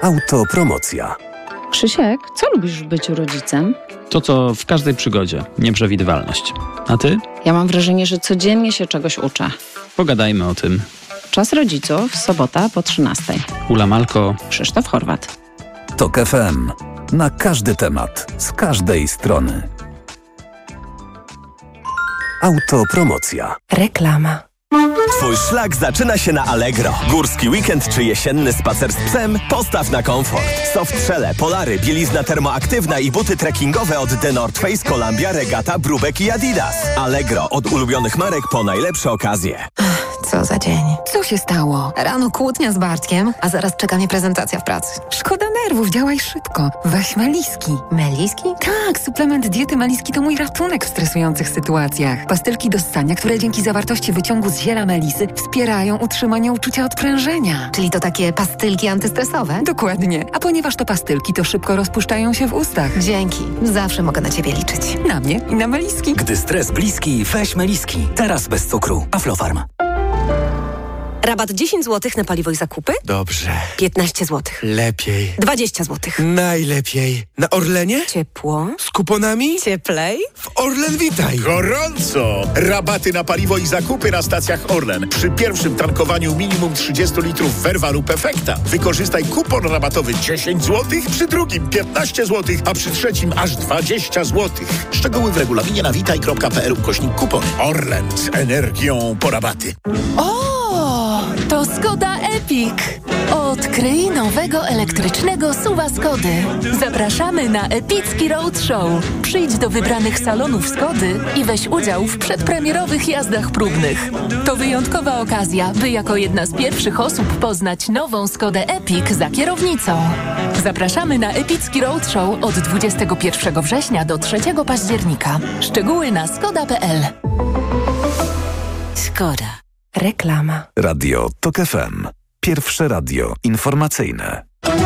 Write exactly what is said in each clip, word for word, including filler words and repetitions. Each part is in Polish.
Autopromocja. Krzysiek, co lubisz w byciu rodzicem? To, co w każdej przygodzie. Nieprzewidywalność. A ty? Ja mam wrażenie, że codziennie się czegoś uczę. Pogadajmy o tym. Czas rodziców, sobota po trzynastej. Ula Malko. Krzysztof Horwat. Tok F M. Na każdy temat, z każdej strony. Autopromocja. Reklama. Twój szlak zaczyna się na Allegro. Górski weekend czy jesienny spacer z psem? Postaw na komfort. Softshelle, polary, bielizna termoaktywna i buty trekkingowe od The North Face, Columbia, Regatta, Brubek i Adidas. Allegro. Od ulubionych marek po najlepsze okazje. Co za dzień. Co się stało? Rano kłótnia z Bartkiem, a zaraz czeka mnie prezentacja w pracy. Szkoda nerwów, działaj szybko. Weź Meliski. Meliski? Tak, suplement diety Meliski to mój ratunek w stresujących sytuacjach. Pastylki do ssania, które dzięki zawartości wyciągu z ziela melisy wspierają utrzymanie uczucia odprężenia. Czyli to takie pastylki antystresowe? Dokładnie. A ponieważ to pastylki, to szybko rozpuszczają się w ustach. Dzięki. Zawsze mogę na ciebie liczyć. Na mnie i na Meliski. Gdy stres bliski, weź Meliski. Teraz bez cukru. Aflofarm. Rabat dziesięć złotych na paliwo i zakupy? Dobrze. piętnaście złotych. Lepiej. dwadzieścia złotych. Najlepiej. Na Orlenie? Ciepło. Z kuponami? Cieplej. W Orlen Witaj. Gorąco! Rabaty na paliwo i zakupy na stacjach Orlen. Przy pierwszym tankowaniu minimum trzydzieści litrów Verva lub Efekta. Wykorzystaj kupon rabatowy dziesięć złotych, przy drugim piętnaście złotych, a przy trzecim aż dwadzieścia złotych. Szczegóły w regulaminie na witaj kropka p l ukośnik kupon. Orlen z energią po rabaty. O! To Skoda Epic. Odkryj nowego elektrycznego suwa Skody. Zapraszamy na epicki roadshow. Przyjdź do wybranych salonów Skody i weź udział w przedpremierowych jazdach próbnych. To wyjątkowa okazja, by jako jedna z pierwszych osób poznać nową Skodę Epic za kierownicą. Zapraszamy na epicki roadshow od dwudziestego pierwszego września do trzeciego października. Szczegóły na skoda kropka p l. Skoda. Reklama. Radio Tok F M. Pierwsze radio informacyjne.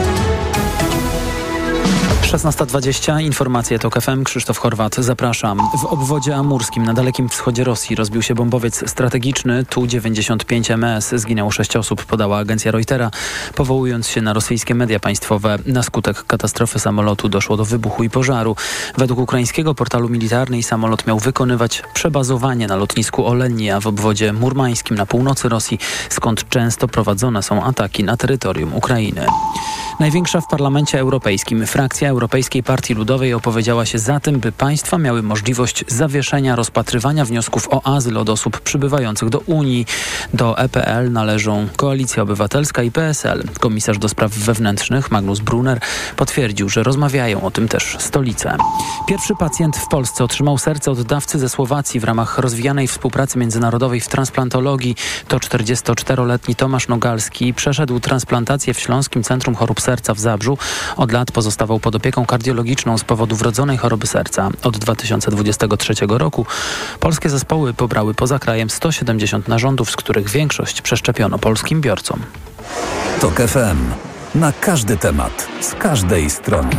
szesnasta dwadzieścia, informacje Tok F M, Krzysztof Horwat, zapraszam. W obwodzie amurskim na dalekim wschodzie Rosji rozbił się bombowiec strategiczny Tu dziewięćdziesiąt pięć M S. Zginęło sześć osób, podała agencja Reutera, powołując się na rosyjskie media państwowe. Na skutek katastrofy samolotu doszło do wybuchu i pożaru. Według ukraińskiego portalu militarny samolot miał wykonywać przebazowanie na lotnisku Olenia w obwodzie murmańskim na północy Rosji, skąd często prowadzone są ataki na terytorium Ukrainy. Największa w Parlamencie Europejskim frakcja Europejskiej Partii Ludowej opowiedziała się za tym, by państwa miały możliwość zawieszenia rozpatrywania wniosków o azyl od osób przybywających do Unii. Do E P L należą Koalicja Obywatelska i P S L. Komisarz do spraw wewnętrznych Magnus Brunner potwierdził, że rozmawiają o tym też stolice. Pierwszy pacjent w Polsce otrzymał serce od dawcy ze Słowacji w ramach rozwijanej współpracy międzynarodowej w transplantologii. To czterdziestoczteroletni Tomasz Nogalski przeszedł transplantację w Śląskim Centrum Chorób Serca w Zabrzu. Od lat pozostawał pod opieką kardiologiczną z powodu wrodzonej choroby serca. Od dwa tysiące dwudziestego trzeciego roku polskie zespoły pobrały poza krajem sto siedemdziesiąt narządów, z których większość przeszczepiono polskim biorcom. Tok F M. Na każdy temat, z każdej strony.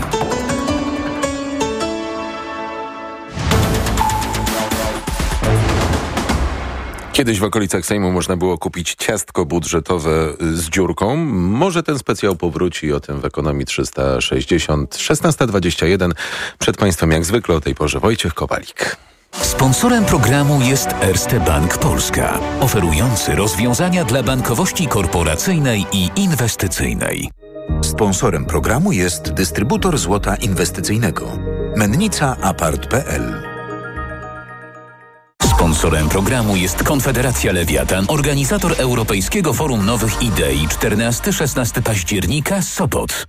Kiedyś w okolicach Sejmu można było kupić ciastko budżetowe z dziurką. Może ten specjał powróci, o tym w Ekonomii trzysta sześćdziesiąt. szesnasta dwadzieścia jeden. Przed Państwem jak zwykle o tej porze Wojciech Kowalik. Sponsorem programu jest Erste Bank Polska, oferujący rozwiązania dla bankowości korporacyjnej i inwestycyjnej. Sponsorem programu jest dystrybutor złota inwestycyjnego Mennica Apart kropka p l. Sponsorem programu jest Konfederacja Lewiatan, organizator Europejskiego Forum Nowych Idei czternastego do szesnastego października, Sopot.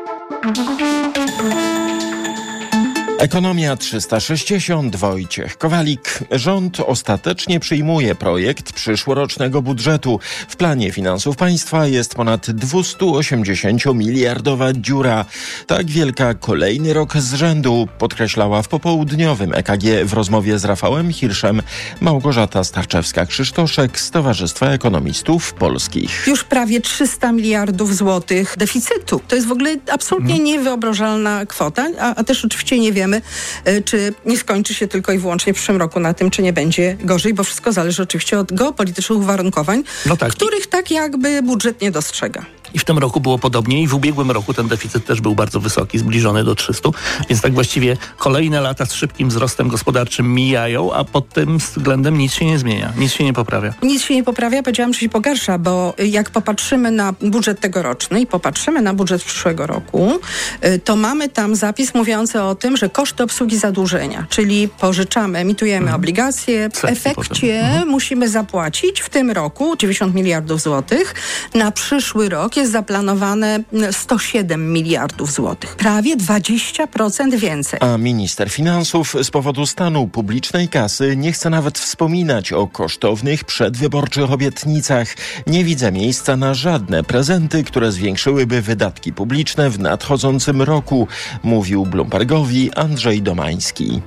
Ekonomia trzysta sześćdziesiąt, Wojciech Kowalik. Rząd ostatecznie przyjmuje projekt przyszłorocznego budżetu. W planie finansów państwa jest ponad dwieście-osiemdziesięciomiliardowa dziura. Tak wielka kolejny rok z rzędu, podkreślała w popołudniowym E K G w rozmowie z Rafałem Hirszem Małgorzata Starczewska-Krzysztoszek z Towarzystwa Ekonomistów Polskich. Już prawie trzysta miliardów złotych deficytu. To jest w ogóle absolutnie niewyobrażalna kwota, a, a też oczywiście niewiarygodna. wiemy, czy nie skończy się tylko i wyłącznie w przyszłym roku na tym, czy nie będzie gorzej, bo wszystko zależy oczywiście od geopolitycznych uwarunkowań, no tak. których tak jakby budżet nie dostrzega. I w tym roku było podobnie i w ubiegłym roku ten deficyt też był bardzo wysoki, zbliżony do trzystu, więc tak właściwie kolejne lata z szybkim wzrostem gospodarczym mijają, a pod tym względem nic się nie zmienia, nic się nie poprawia. Nic się nie poprawia, powiedziałam, że się pogarsza, bo jak popatrzymy na budżet tegoroczny i popatrzymy na budżet przyszłego roku, to mamy tam zapis mówiący o tym, że koszty obsługi zadłużenia, czyli pożyczamy, emitujemy mhm. obligacje, w Setki efekcie mhm. musimy zapłacić w tym roku dziewięćdziesiąt miliardów złotych, na przyszły rok jest zaplanowane sto siedem miliardów złotych. Prawie dwadzieścia procent więcej. A minister finansów z powodu stanu publicznej kasy nie chce nawet wspominać o kosztownych przedwyborczych obietnicach. Nie widzę miejsca na żadne prezenty, które zwiększyłyby wydatki publiczne w nadchodzącym roku, mówił Bloombergowi Andrzej Domański.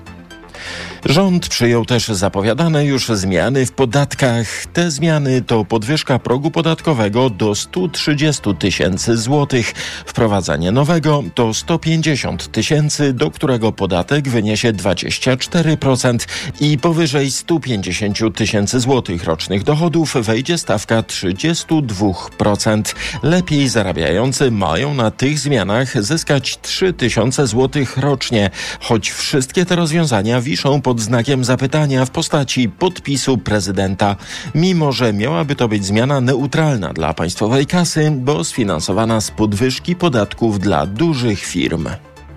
Rząd przyjął też zapowiadane już zmiany w podatkach. Te zmiany to podwyżka progu podatkowego do sto trzydzieści tysięcy złotych. Wprowadzanie nowego to sto pięćdziesiąt tysięcy, do którego podatek wyniesie dwadzieścia cztery procent i powyżej sto pięćdziesiąt tysięcy złotych rocznych dochodów wejdzie stawka trzydzieści dwa procent. Lepiej zarabiający mają na tych zmianach zyskać trzy tysiące złotych rocznie, choć wszystkie te rozwiązania wiszą pod znakiem zapytania w postaci podpisu prezydenta, mimo że miałaby to być zmiana neutralna dla państwowej kasy, bo sfinansowana z podwyżki podatków dla dużych firm.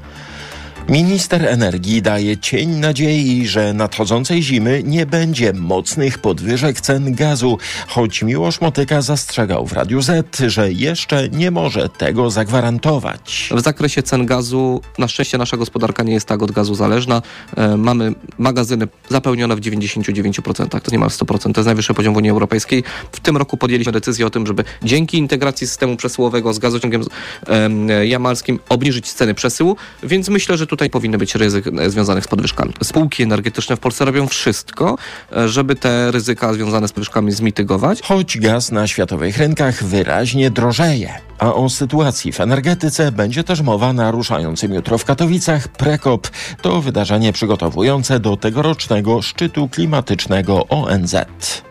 Minister energii daje cień nadziei, że nadchodzącej zimy nie będzie mocnych podwyżek cen gazu, choć Miłosz Motyka zastrzegał w Radiu Z, że jeszcze nie może tego zagwarantować. W zakresie cen gazu na szczęście nasza gospodarka nie jest tak od gazu zależna. E, mamy magazyny zapełnione w dziewięćdziesiąt dziewięć procent, to niemal sto procent, to jest najwyższy poziom w Unii Europejskiej. W tym roku podjęliśmy decyzję o tym, żeby dzięki integracji systemu przesyłowego z gazociągiem e, jamalskim obniżyć ceny przesyłu, więc myślę, że tutaj powinny być ryzyk związanych z podwyżkami. Spółki energetyczne w Polsce robią wszystko, żeby te ryzyka związane z podwyżkami zmitygować. Choć gaz na światowych rynkach wyraźnie drożeje. A o sytuacji w energetyce będzie też mowa na ruszającym jutro w Katowicach Prekop. To wydarzenie przygotowujące do tegorocznego szczytu klimatycznego O N Z.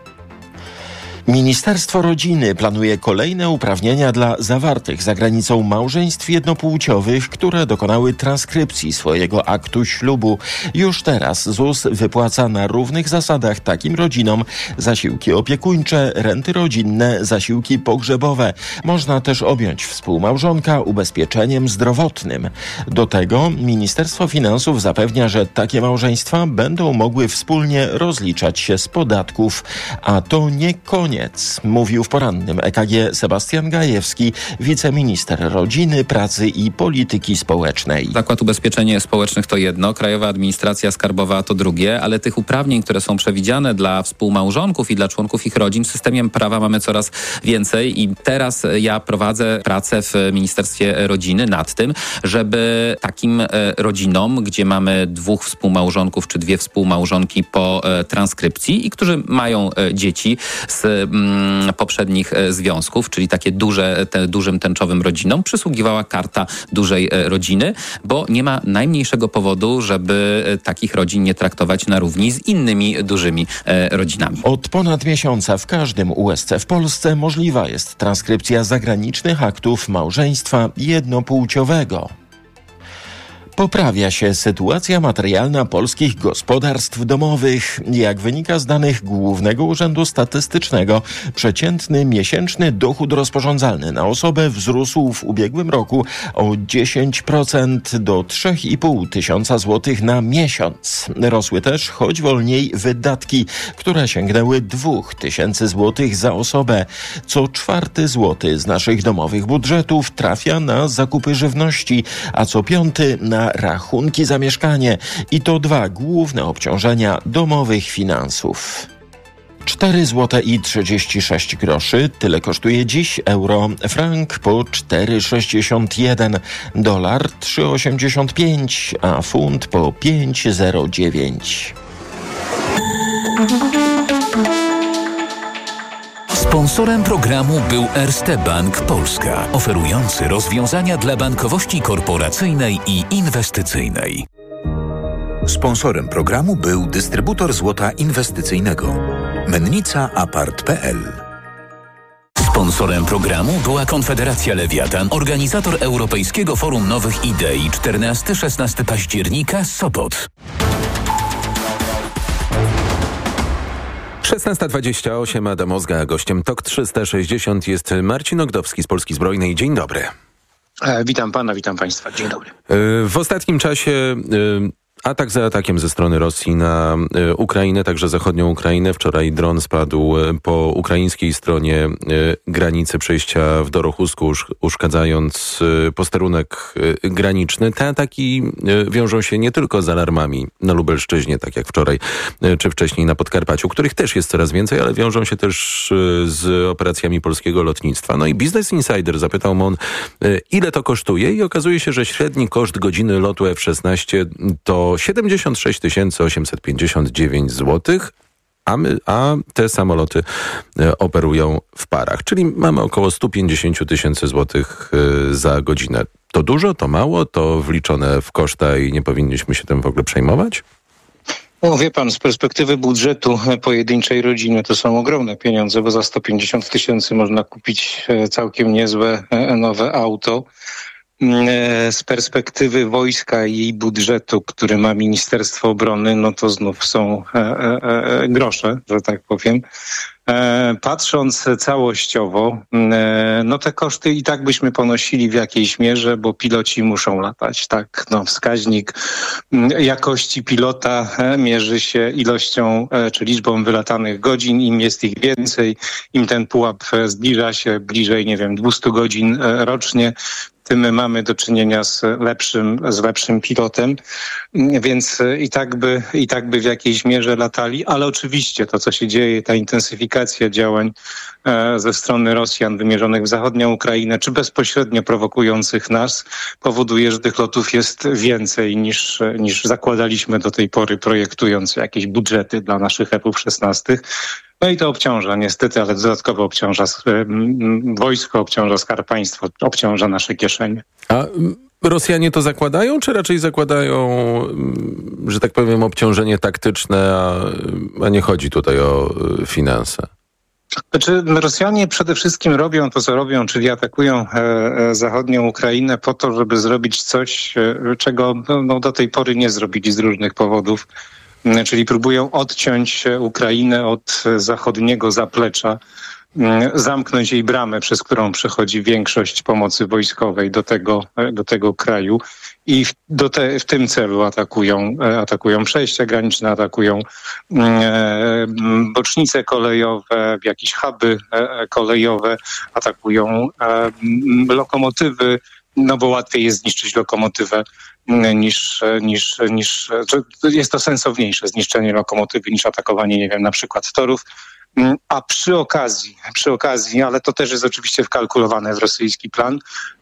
Ministerstwo Rodziny planuje kolejne uprawnienia dla zawartych za granicą małżeństw jednopłciowych, które dokonały transkrypcji swojego aktu ślubu. Już teraz Z U S wypłaca na równych zasadach takim rodzinom zasiłki opiekuńcze, renty rodzinne, zasiłki pogrzebowe. Można też objąć współmałżonka ubezpieczeniem zdrowotnym. Do tego Ministerstwo Finansów zapewnia, że takie małżeństwa będą mogły wspólnie rozliczać się z podatków. A to nie koniec. Mówił w porannym E K G Sebastian Gajewski, wiceminister rodziny, pracy i polityki społecznej. Zakład Ubezpieczeń Społecznych to jedno, Krajowa Administracja Skarbowa to drugie, ale tych uprawnień, które są przewidziane dla współmałżonków i dla członków ich rodzin w systemie prawa mamy coraz więcej i teraz ja prowadzę pracę w Ministerstwie Rodziny nad tym, żeby takim rodzinom, gdzie mamy dwóch współmałżonków czy dwie współmałżonki po transkrypcji i którzy mają dzieci z poprzednich związków, czyli takie duże, te, dużym tęczowym rodzinom, przysługiwała karta dużej rodziny, bo nie ma najmniejszego powodu, żeby takich rodzin nie traktować na równi z innymi dużymi rodzinami. Od ponad miesiąca w każdym U S C w Polsce możliwa jest transkrypcja zagranicznych aktów małżeństwa jednopłciowego. Poprawia się sytuacja materialna polskich gospodarstw domowych. Jak wynika z danych Głównego Urzędu Statystycznego, przeciętny miesięczny dochód rozporządzalny na osobę wzrósł w ubiegłym roku o dziesięć procent do trzy i pół tysiąca złotych na miesiąc. Rosły też, choć wolniej, wydatki, które sięgnęły dwóch tysięcy złotych za osobę. Co czwarty złoty z naszych domowych budżetów trafia na zakupy żywności, a co piąty na rachunki za mieszkanie. I to dwa główne obciążenia domowych finansów. cztery złote i trzydzieści sześć groszy. Tyle kosztuje dziś euro. Frank po cztery sześćdziesiąt jeden. Dolar trzy osiemdziesiąt pięć, a funt po pięć zero dziewięć. Sponsorem programu był Erste Bank Polska, oferujący rozwiązania dla bankowości korporacyjnej i inwestycyjnej. Sponsorem programu był dystrybutor złota inwestycyjnego. Mennica Apart kropka p l. Sponsorem programu była Konfederacja Lewiatan, organizator Europejskiego Forum Nowych Idei czternastego do szesnastego października, Sopot. szesnasta dwadzieścia osiem, Adam Mozga, a gościem Tok trzysta sześćdziesiąt jest Marcin Ogdowski z Polski Zbrojnej. Dzień dobry. E, witam pana, witam państwa. Dzień dobry. W ostatnim czasie atak za atakiem ze strony Rosji na Ukrainę, także zachodnią Ukrainę. Wczoraj dron spadł po ukraińskiej stronie granicy przejścia w Dorochusku, uszkadzając posterunek graniczny. Te ataki wiążą się nie tylko z alarmami na Lubelszczyźnie, tak jak wczoraj, czy wcześniej na Podkarpaciu, których też jest coraz więcej, ale wiążą się też z operacjami polskiego lotnictwa. No i Business Insider zapytał Mon, ile to kosztuje, i okazuje się, że średni koszt godziny lotu F szesnaście to siedemdziesiąt sześć tysięcy osiemset pięćdziesiąt dziewięć złotych, a, my, a te samoloty operują w parach, czyli mamy około sto pięćdziesiąt tysięcy złotych za godzinę. To dużo, to mało, to wliczone w koszta i nie powinniśmy się tym w ogóle przejmować? No, wie pan, z perspektywy budżetu pojedynczej rodziny to są ogromne pieniądze, bo za sto pięćdziesiąt tysięcy można kupić całkiem niezłe nowe auto. Z perspektywy wojska i jej budżetu, który ma Ministerstwo Obrony, no to znów są e, e, grosze, że tak powiem. E, patrząc całościowo, e, no te koszty i tak byśmy ponosili w jakiejś mierze, bo piloci muszą latać, tak? No, wskaźnik jakości pilota mierzy się ilością e, czy liczbą wylatanych godzin. Im jest ich więcej, im ten pułap zbliża się bliżej, nie wiem, dwieście godzin e, rocznie, tym mamy do czynienia z lepszym, z lepszym pilotem, więc i tak by, i tak by w jakiejś mierze latali, ale oczywiście to, co się dzieje, ta intensyfikacja działań e, ze strony Rosjan wymierzonych w zachodnią Ukrainę, czy bezpośrednio prowokujących nas, powoduje, że tych lotów jest więcej niż, niż zakładaliśmy do tej pory, projektując jakieś budżety dla naszych F szesnaście. No i to obciąża niestety, ale dodatkowo obciąża wojsko, obciąża Skarb Państwa, obciąża nasze kieszenie. A Rosjanie to zakładają, czy raczej zakładają, że tak powiem, obciążenie taktyczne, a, a nie chodzi tutaj o finanse? Znaczy, Rosjanie przede wszystkim robią to, co robią, czyli atakują e, e, zachodnią Ukrainę po to, żeby zrobić coś, e, czego no, do tej pory nie zrobili z różnych powodów. Czyli próbują odciąć Ukrainę od zachodniego zaplecza, zamknąć jej bramę, przez którą przechodzi większość pomocy wojskowej do tego, do tego kraju. I w, do te, w tym celu atakują, atakują przejścia graniczne, atakują e, bocznice kolejowe, jakieś huby e, kolejowe, atakują e, lokomotywy, no bo łatwiej jest zniszczyć lokomotywę niż, niż, niż, jest to sensowniejsze zniszczenie lokomotywy niż atakowanie, nie wiem, na przykład torów. A przy okazji, przy okazji, ale to też jest oczywiście wkalkulowane w rosyjski plan,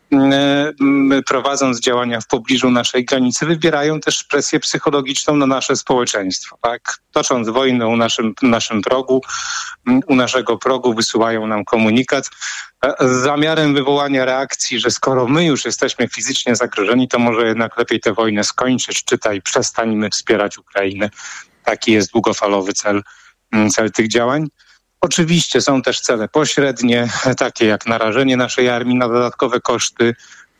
prowadząc działania w pobliżu naszej granicy, wybierają też presję psychologiczną na nasze społeczeństwo. Tak? Tocząc wojnę u naszym, naszym progu, u naszego progu wysyłają nam komunikat z zamiarem wywołania reakcji, że skoro my już jesteśmy fizycznie zagrożeni, to może jednak lepiej tę wojnę skończyć, czytaj, przestańmy wspierać Ukrainę. Taki jest długofalowy cel, cel tych działań. Oczywiście są też cele pośrednie, takie jak narażenie naszej armii na dodatkowe koszty,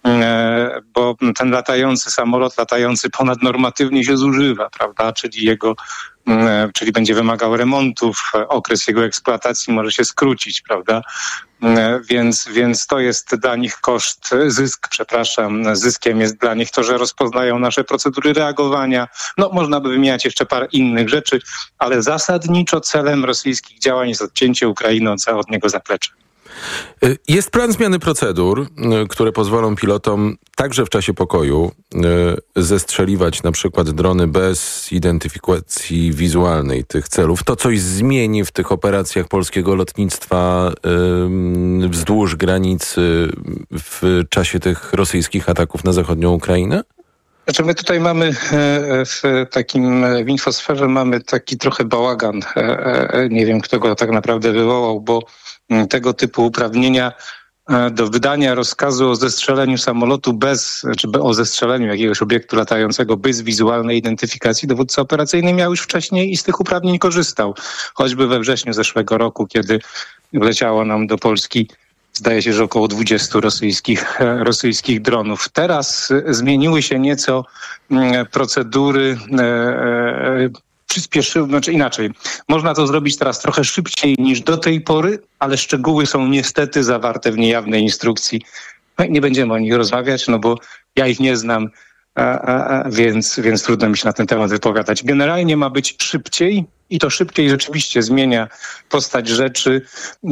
bo ten latający samolot, latający ponadnormatywnie się zużywa, prawda, czyli jego, czyli będzie wymagał remontów, okres jego eksploatacji może się skrócić, prawda, więc, więc to jest dla nich koszt, zysk, przepraszam, zyskiem jest dla nich to, że rozpoznają nasze procedury reagowania. No, można by wymieniać jeszcze parę innych rzeczy, ale zasadniczo celem rosyjskich działań jest odcięcie Ukrainy od zachodniego zaplecza. Jest plan zmiany procedur, które pozwolą pilotom także w czasie pokoju zestrzeliwać na przykład drony bez identyfikacji wizualnej tych celów. To coś zmieni w tych operacjach polskiego lotnictwa wzdłuż granicy w czasie tych rosyjskich ataków na zachodnią Ukrainę? Znaczy my tutaj mamy w takim, w infosferze mamy taki trochę bałagan. Nie wiem, kto go tak naprawdę wywołał, bo tego typu uprawnienia do wydania rozkazu o zestrzeleniu samolotu bez, czy o zestrzeleniu jakiegoś obiektu latającego bez wizualnej identyfikacji, dowódca operacyjny miał już wcześniej i z tych uprawnień korzystał. Choćby we wrześniu zeszłego roku, kiedy wleciało nam do Polski, zdaje się, że około dwudziestu rosyjskich, rosyjskich dronów. Teraz zmieniły się nieco procedury, przyspieszyły, znaczy inaczej. Można to zrobić teraz trochę szybciej niż do tej pory, ale szczegóły są niestety zawarte w niejawnej instrukcji. No i nie będziemy o nich rozmawiać, no bo ja ich nie znam, a, a, a, więc, więc trudno mi się na ten temat wypowiadać. Generalnie ma być szybciej i to szybciej rzeczywiście zmienia postać rzeczy,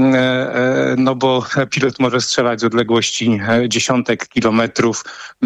no bo pilot może strzelać z odległości dziesiątek kilometrów,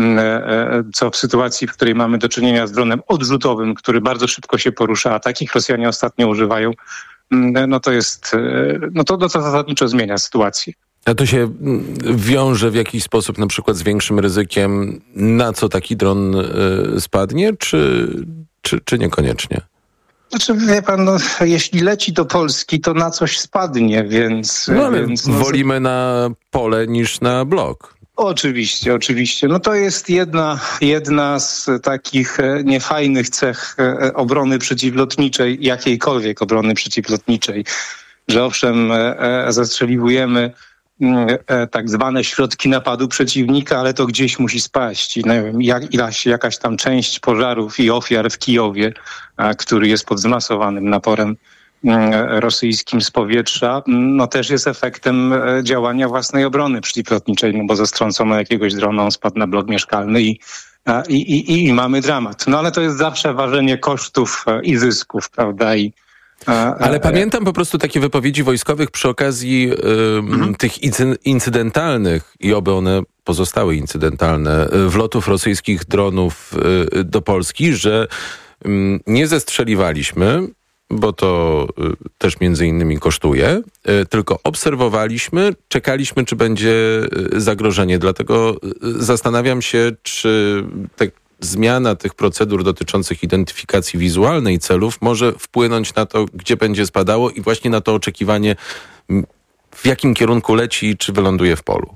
co w sytuacji, w której mamy do czynienia z dronem odrzutowym, który bardzo szybko się porusza, a takich Rosjanie ostatnio używają, no to jest, no to, to zasadniczo zmienia sytuację. A to się wiąże w jakiś sposób na przykład z większym ryzykiem, na co taki dron y, spadnie, czy, czy, czy niekoniecznie? Znaczy, wie pan, no, jeśli leci do Polski, to na coś spadnie, więc... No ale więc, no, wolimy na pole niż na blok. Oczywiście, oczywiście. No to jest jedna, jedna z takich niefajnych cech obrony przeciwlotniczej, jakiejkolwiek obrony przeciwlotniczej, że owszem, zastrzeliwujemy tak zwane środki napadu przeciwnika, ale to gdzieś musi spaść. I nie wiem, jak, jakaś, jakaś tam część pożarów i ofiar w Kijowie, a, który jest pod zmasowanym naporem rosyjskim z powietrza, no też jest efektem działania własnej obrony przeciwlotniczej, no bo zastrącono jakiegoś drona, on spadł na blok mieszkalny i, i, i, i mamy dramat. No ale to jest zawsze ważenie kosztów i zysków, prawda? I Ale pamiętam po prostu takie wypowiedzi wojskowych przy okazji y, mhm. tych incydentalnych, i oby one pozostały incydentalne, wlotów rosyjskich dronów y, do Polski, że y, nie zestrzeliwaliśmy, bo to y, też między innymi kosztuje, y, tylko obserwowaliśmy, czekaliśmy, czy będzie y, zagrożenie. Dlatego y, zastanawiam się, czy te zmiana tych procedur dotyczących identyfikacji wizualnej celów może wpłynąć na to, gdzie będzie spadało i właśnie na to oczekiwanie, w jakim kierunku leci i czy wyląduje w polu.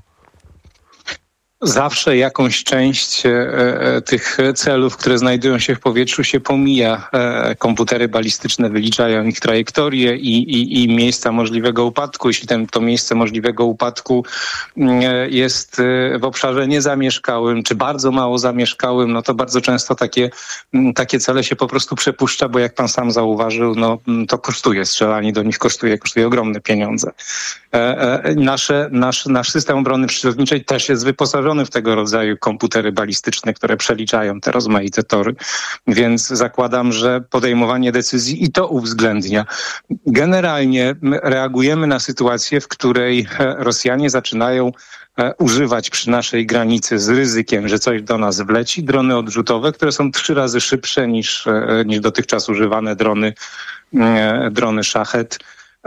Zawsze jakąś część e, tych celów, które znajdują się w powietrzu, się pomija. E, komputery balistyczne wyliczają ich trajektorię i, i, i miejsca możliwego upadku. Jeśli ten, to miejsce możliwego upadku e, jest w obszarze niezamieszkałym, czy bardzo mało zamieszkałym, no to bardzo często takie, takie cele się po prostu przepuszcza, bo jak pan sam zauważył, no to kosztuje. Strzelanie do nich kosztuje, kosztuje ogromne pieniądze. E, e, nasze, nasz, nasz system obrony przeciwlotniczej też jest wyposażony w tego rodzaju komputery balistyczne, które przeliczają te rozmaite tory, więc zakładam, że podejmowanie decyzji i to uwzględnia. Generalnie reagujemy na sytuację, w której Rosjanie zaczynają używać przy naszej granicy z ryzykiem, że coś do nas wleci, drony odrzutowe, które są trzy razy szybsze niż, niż dotychczas używane drony, drony Szachet.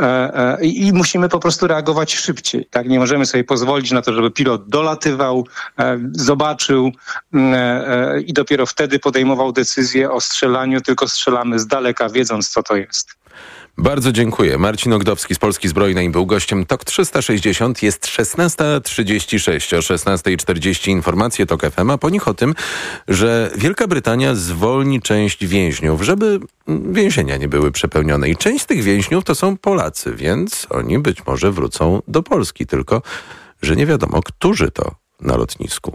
I musimy po prostu reagować szybciej. Tak? Nie możemy sobie pozwolić na to, żeby pilot dolatywał, zobaczył i dopiero wtedy podejmował decyzję o strzelaniu, tylko strzelamy z daleka, wiedząc, co to jest. Bardzo dziękuję. Marcin Ogdowski z Polski Zbrojnej był gościem Tok trzysta sześćdziesiąt. Jest szesnasta trzydzieści sześć. O szesnasta czterdzieści informacje Tok F M, a po nich o tym, że Wielka Brytania zwolni część więźniów, żeby więzienia nie były przepełnione. I część z tych więźniów to są Polacy, więc oni być może wrócą do Polski. Tylko, że nie wiadomo, którzy to na lotnisku.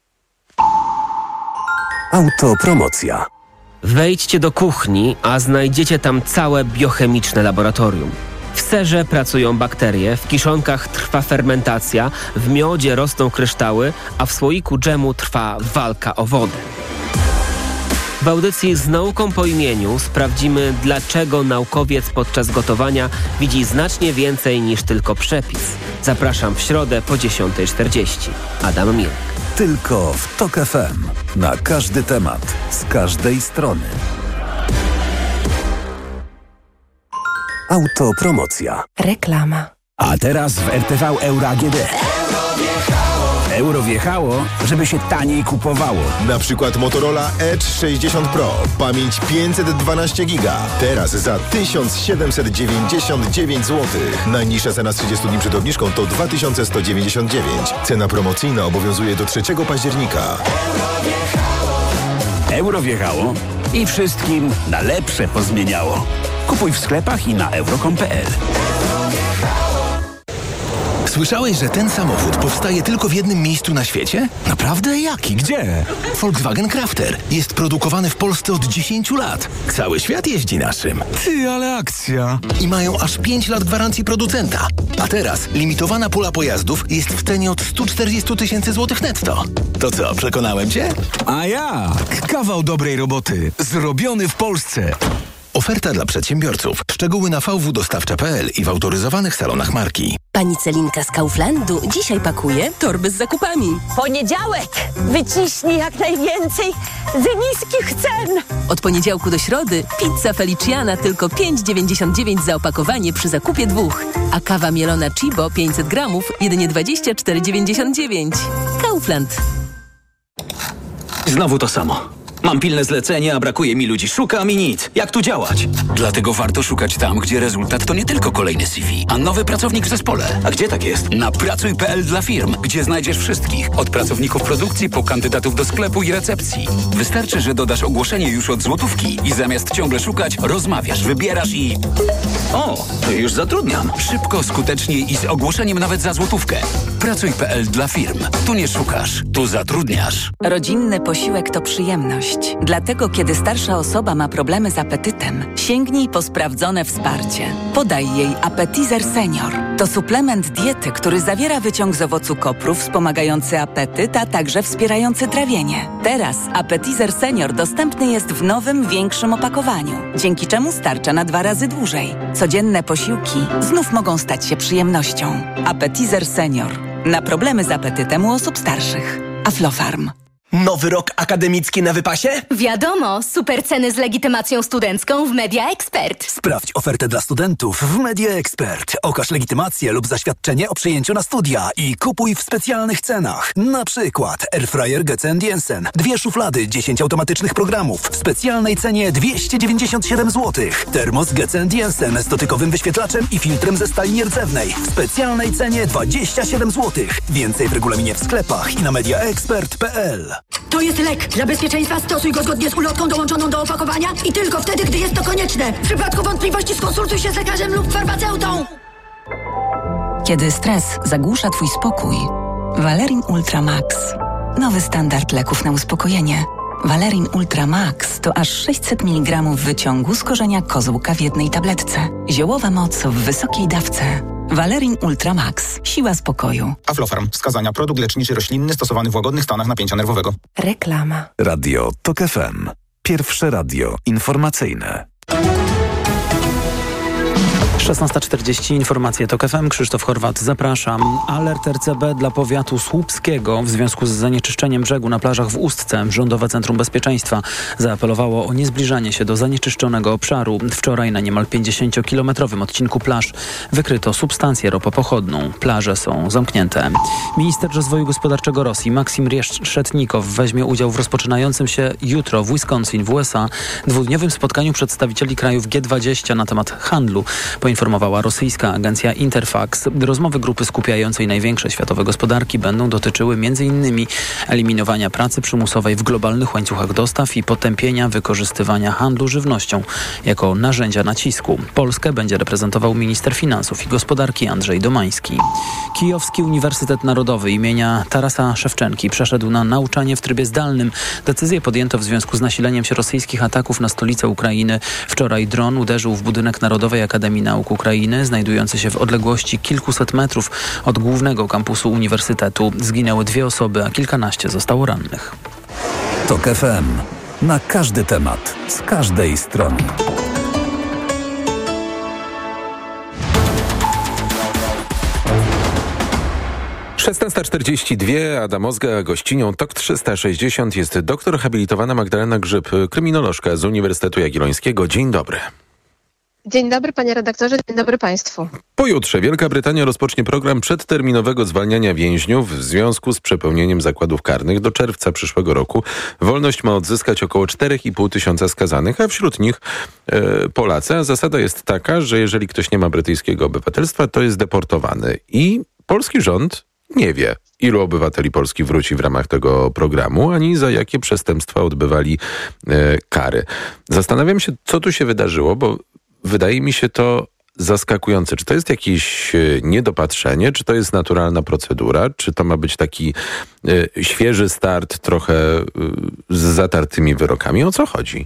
Autopromocja. Wejdźcie do kuchni, a znajdziecie tam całe biochemiczne laboratorium. W serze pracują bakterie, w kiszonkach trwa fermentacja, w miodzie rosną kryształy, a w słoiku dżemu trwa walka o wodę. W audycji Z nauką po imieniu sprawdzimy, dlaczego naukowiec podczas gotowania widzi znacznie więcej niż tylko przepis. Zapraszam w środę po dziesiąta czterdzieści. Adam Milk. Tylko w Tok F M. Na każdy temat, z każdej strony. Autopromocja. Reklama. A teraz w R T V Euro A G D. Euro wjechało, żeby się taniej kupowało. Na przykład Motorola Edge sześćdziesiąt Pro. Pamięć pięćset dwanaście giga. Teraz za tysiąc siedemset dziewięćdziesiąt dziewięć złotych. Najniższa cena z trzydziestu dni przed obniżką to dwa tysiące sto dziewięćdziesiąt dziewięć. Cena promocyjna obowiązuje do trzeciego października. Euro wjechało i wszystkim na lepsze pozmieniało. Kupuj w sklepach i na euro kropka com kropka pe el. Słyszałeś, że ten samochód powstaje tylko w jednym miejscu na świecie? Naprawdę? Jaki? Gdzie? Volkswagen Crafter. Jest produkowany w Polsce od dziesięciu lat. Cały świat jeździ naszym. Ty, ale akcja! I mają aż pięć lat gwarancji producenta. A teraz limitowana pula pojazdów jest w cenie od stu czterdziestu tysięcy złotych netto. To co, przekonałem cię? A jak? Kawał dobrej roboty. Zrobiony w Polsce. Oferta dla przedsiębiorców. Szczegóły na v w dostawcza kropka pe el i w autoryzowanych salonach marki. Pani Celinka z Kauflandu dzisiaj pakuje torby z zakupami. Poniedziałek! Wyciśnij jak najwięcej z niskich cen! Od poniedziałku do środy pizza Feliciana tylko pięć dziewięćdziesiąt dziewięć za opakowanie przy zakupie dwóch. A kawa mielona Chibo pięćset gramów jedynie dwadzieścia cztery dziewięćdziesiąt dziewięć. Kaufland. Znowu to samo. Mam pilne zlecenie, a brakuje mi ludzi. Szukam i nic. Jak tu działać? Dlatego warto szukać tam, gdzie rezultat to nie tylko kolejny C V, a nowy pracownik w zespole. A gdzie tak jest? Na pracuj kropka pe el dla firm, gdzie znajdziesz wszystkich. Od pracowników produkcji po kandydatów do sklepu i recepcji. Wystarczy, że dodasz ogłoszenie już od złotówki i zamiast ciągle szukać, rozmawiasz, wybierasz i... O, to już zatrudniam. Szybko, skutecznie i z ogłoszeniem nawet za złotówkę. pracuj kropka pe el dla firm. Tu nie szukasz, tu zatrudniasz. Rodzinny posiłek to przyjemność. Dlatego, kiedy starsza osoba ma problemy z apetytem, sięgnij po sprawdzone wsparcie. Podaj jej Appetizer Senior. To suplement diety, który zawiera wyciąg z owocu kopru wspomagający apetyt, a także wspierający trawienie. Teraz Appetizer Senior dostępny jest w nowym, większym opakowaniu, dzięki czemu starcza na dwa razy dłużej. Codzienne posiłki znów mogą stać się przyjemnością. Appetizer Senior. Na problemy z apetytem u osób starszych. Aflofarm. Nowy rok akademicki na wypasie? Wiadomo, super ceny z legitymacją studencką w Media Expert. Sprawdź ofertę dla studentów w Media Expert. Okaż legitymację lub zaświadczenie o przyjęciu na studia i kupuj w specjalnych cenach. Na przykład Airfryer Getze and Jensen, dwie szuflady, dziesięć automatycznych programów w specjalnej cenie dwieście dziewięćdziesiąt siedem złotych. Termos Getze and Jensen z dotykowym wyświetlaczem i filtrem ze stali nierdzewnej w specjalnej cenie dwadzieścia siedem złotych. Więcej w regulaminie w sklepach i na mediaexpert kropka pe el. To jest lek. Dla bezpieczeństwa stosuj go zgodnie z ulotką dołączoną do opakowania i tylko wtedy, gdy jest to konieczne. W przypadku wątpliwości skonsultuj się z lekarzem lub farmaceutą. Kiedy stres zagłusza twój spokój, Valerin Ultra Max. Nowy standard leków na uspokojenie. Valerin Ultra Max to aż sześćset miligramów wyciągu z korzenia kozłka w jednej tabletce. Ziołowa moc w wysokiej dawce. Valerin Ultra Max. Siła spokoju. Aflofarm. Wskazania. Produkt leczniczy roślinny stosowany w łagodnych stanach napięcia nerwowego. Reklama. Radio TOK F M. Pierwsze radio informacyjne. szesnasta czterdzieści, informacje TOK F M, Krzysztof Horwat, zapraszam. Alert R C B dla powiatu słupskiego w związku z zanieczyszczeniem brzegu na plażach w Ustce. Rządowe Centrum Bezpieczeństwa zaapelowało o niezbliżanie się do zanieczyszczonego obszaru. Wczoraj na niemal pięćdziesięciokilometrowym odcinku plaż wykryto substancję ropopochodną. Plaże są zamknięte. Minister rozwoju gospodarczego Rosji Maksim Reszetnikow weźmie udział w rozpoczynającym się jutro w Wisconsin w U S A dwudniowym spotkaniu przedstawicieli krajów G dwadzieścia na temat handlu. Poinformowała rosyjska agencja Interfax. Rozmowy grupy skupiającej największe światowe gospodarki będą dotyczyły między innymi eliminowania pracy przymusowej w globalnych łańcuchach dostaw i potępienia wykorzystywania handlu żywnością jako narzędzia nacisku. Polskę będzie reprezentował minister finansów i gospodarki Andrzej Domański. Kijowski Uniwersytet Narodowy imienia Tarasa Szewczenki przeszedł na nauczanie w trybie zdalnym. Decyzję podjęto w związku z nasileniem się rosyjskich ataków na stolicę Ukrainy. Wczoraj dron uderzył w budynek Narodowej Akademii Nauk Ukrainy, znajdujący się w odległości kilkuset metrów od głównego kampusu uniwersytetu. Zginęły dwie osoby, a kilkanaście zostało rannych. TOK F M. Na każdy temat, z każdej strony. szesnasta czterdzieści dwa, Ada Mozga, gościnią TOK trzysta sześćdziesiąt jest doktor habilitowana Magdalena Grzyb, kryminolożka z Uniwersytetu Jagiellońskiego. Dzień dobry. Dzień dobry panie redaktorze, dzień dobry państwu. Pojutrze Wielka Brytania rozpocznie program przedterminowego zwalniania więźniów w związku z przepełnieniem zakładów karnych. Do czerwca przyszłego roku wolność ma odzyskać około cztery i pół tysiąca skazanych, a wśród nich e, Polacy. A zasada jest taka, że jeżeli ktoś nie ma brytyjskiego obywatelstwa, to jest deportowany. I polski rząd nie wie, ilu obywateli Polski wróci w ramach tego programu, ani za jakie przestępstwa odbywali e, kary. Zastanawiam się, co tu się wydarzyło, bo wydaje mi się to zaskakujące. Czy to jest jakieś niedopatrzenie, czy to jest naturalna procedura, czy to ma być taki y, świeży start trochę y, z zatartymi wyrokami? O co chodzi?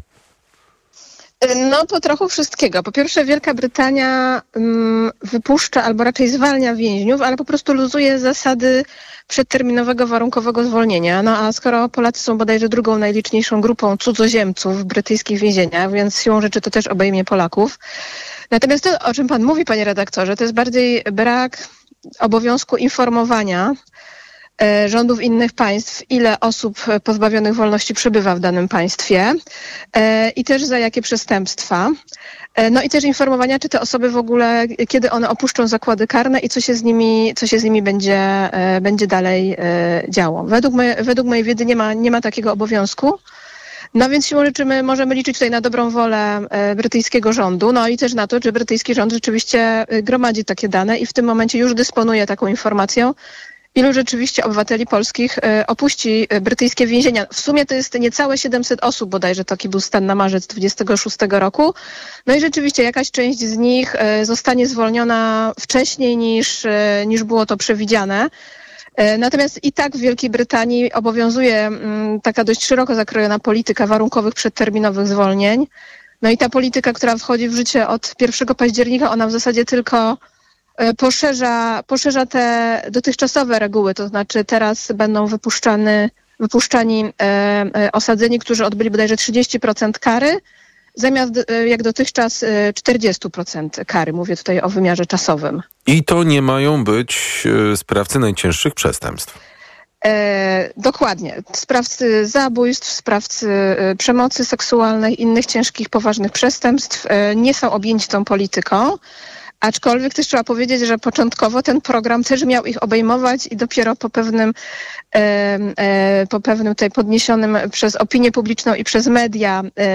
No po trochu wszystkiego. Po pierwsze Wielka Brytania um, wypuszcza albo raczej zwalnia więźniów, ale po prostu luzuje zasady przedterminowego warunkowego zwolnienia. No a skoro Polacy są bodajże drugą najliczniejszą grupą cudzoziemców w brytyjskich więzieniach, więc siłą rzeczy to też obejmie Polaków. Natomiast to, o czym pan mówi, panie redaktorze, to jest bardziej brak obowiązku informowania e, rządów innych państw, ile osób pozbawionych wolności przebywa w danym państwie e, i też za jakie przestępstwa. E, no i też informowania, czy te osoby w ogóle, kiedy one opuszczą zakłady karne i co się z nimi, co się z nimi będzie, e, będzie dalej e, działo. Według, me, według mojej wiedzy nie ma, nie ma takiego obowiązku. No więc siłą rzeczy my możemy liczyć tutaj na dobrą wolę e, brytyjskiego rządu, no i też na to, czy brytyjski rząd rzeczywiście e, gromadzi takie dane i w tym momencie już dysponuje taką informacją, ilu rzeczywiście obywateli polskich e, opuści e, brytyjskie więzienia. W sumie to jest niecałe siedemset osób, bodajże taki był stan na marzec dwudziestego szóstego roku. No i rzeczywiście jakaś część z nich e, zostanie zwolniona wcześniej niż, e, niż było to przewidziane. Natomiast i tak w Wielkiej Brytanii obowiązuje m, taka dość szeroko zakrojona polityka warunkowych przedterminowych zwolnień. No i ta polityka, która wchodzi w życie od pierwszego października, ona w zasadzie tylko e, poszerza, poszerza te dotychczasowe reguły. To znaczy teraz będą wypuszczany, wypuszczani e, e, osadzeni, którzy odbyli bodajże trzydzieści procent kary, zamiast e, jak dotychczas e, czterdzieści procent kary. Mówię tutaj o wymiarze czasowym. I to nie mają być e, sprawcy najcięższych przestępstw. E, dokładnie. Sprawcy zabójstw, sprawcy e, przemocy seksualnej, innych ciężkich, poważnych przestępstw e, nie są objęci tą polityką. Aczkolwiek też trzeba powiedzieć, że początkowo ten program też miał ich obejmować i dopiero po pewnym, e, e, po pewnym tutaj podniesionym przez opinię publiczną i przez media e,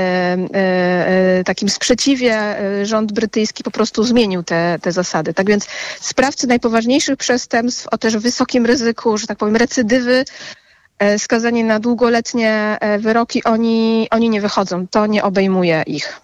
e, takim sprzeciwie e, rząd brytyjski po prostu zmienił te, te zasady. Tak więc sprawcy najpoważniejszych przestępstw o też wysokim ryzyku, że tak powiem recydywy, e, skazani na długoletnie e, wyroki, oni, oni nie wychodzą. To nie obejmuje ich.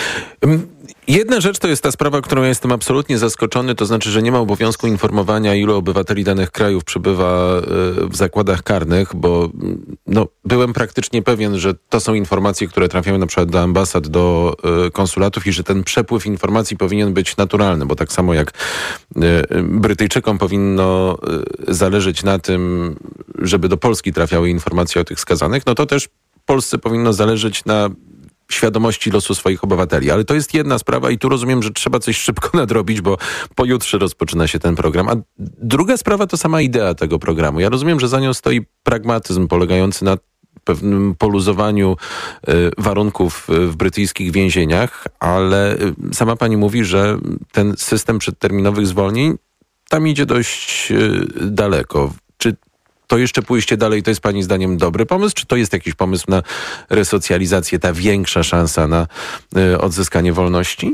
Jedna rzecz to jest ta sprawa, którą ja jestem absolutnie zaskoczony, to znaczy, że nie ma obowiązku informowania, ilu obywateli danych krajów przebywa w zakładach karnych, bo no, byłem praktycznie pewien, że to są informacje, które trafiają na przykład do ambasad, do konsulatów i że ten przepływ informacji powinien być naturalny, bo tak samo jak Brytyjczykom powinno zależeć na tym, żeby do Polski trafiały informacje o tych skazanych, no to też Polsce powinno zależeć na świadomości losu swoich obywateli. Ale to jest jedna sprawa i tu rozumiem, że trzeba coś szybko nadrobić, bo pojutrze rozpoczyna się ten program. A druga sprawa to sama idea tego programu. Ja rozumiem, że za nią stoi pragmatyzm polegający na pewnym poluzowaniu y, warunków w brytyjskich więzieniach, ale y, sama pani mówi, że ten system przedterminowych zwolnień tam idzie dość y, daleko. Czy to jeszcze pójście dalej to jest pani zdaniem dobry pomysł? Czy to jest jakiś pomysł na resocjalizację, ta większa szansa na y, odzyskanie wolności?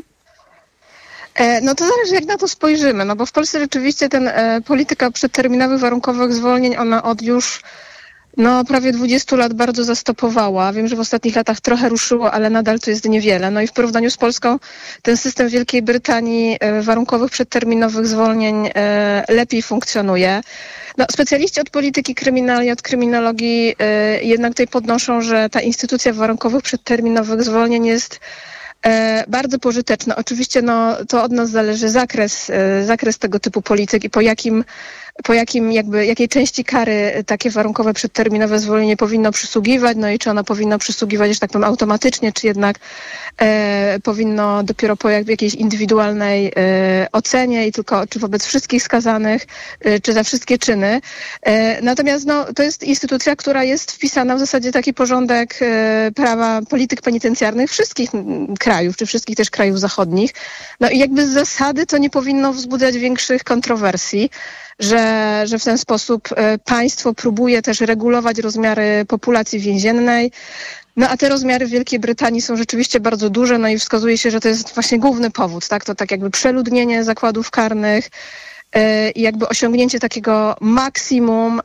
No to zależy, jak na to spojrzymy, no bo w Polsce rzeczywiście ten e, polityka przedterminowych warunkowych zwolnień, ona od już no prawie dwudziestu lat bardzo zastopowała. Wiem, że w ostatnich latach trochę ruszyło, ale nadal to jest niewiele. No i w porównaniu z Polską ten system Wielkiej Brytanii e, warunkowych przedterminowych zwolnień e, lepiej funkcjonuje. No, specjaliści od polityki kryminalnej, od kryminologii e, jednak tutaj podnoszą, że ta instytucja warunkowych przedterminowych zwolnień jest e, bardzo pożyteczna. Oczywiście no, to od nas zależy zakres, e, zakres tego typu polityk i po jakim po jakim jakby, jakiej części kary takie warunkowe przedterminowe zwolnienie powinno przysługiwać, no i czy ono powinno przysługiwać, że tak powiem, automatycznie, czy jednak e, powinno dopiero po jakby jakiejś indywidualnej e, ocenie i tylko, czy wobec wszystkich skazanych, e, czy za wszystkie czyny. E, natomiast no, to jest instytucja, która jest wpisana w zasadzie taki porządek e, prawa polityk penitencjarnych wszystkich krajów, czy wszystkich też krajów zachodnich. No i jakby z zasady to nie powinno wzbudzać większych kontrowersji, że, że w ten sposób państwo próbuje też regulować rozmiary populacji więziennej. No a te rozmiary w Wielkiej Brytanii są rzeczywiście bardzo duże, no i wskazuje się, że to jest właśnie główny powód, tak? To tak jakby przeludnienie zakładów karnych i jakby osiągnięcie takiego maksimum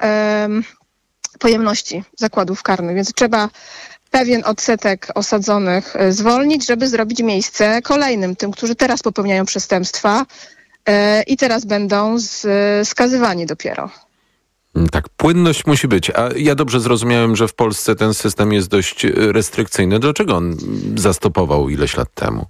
pojemności zakładów karnych, więc trzeba pewien odsetek osadzonych zwolnić, żeby zrobić miejsce kolejnym, tym, którzy teraz popełniają przestępstwa i teraz będą skazywani dopiero. Tak, płynność musi być. A ja dobrze zrozumiałem, że w Polsce ten system jest dość restrykcyjny. Dlaczego on zastopował ileś lat temu?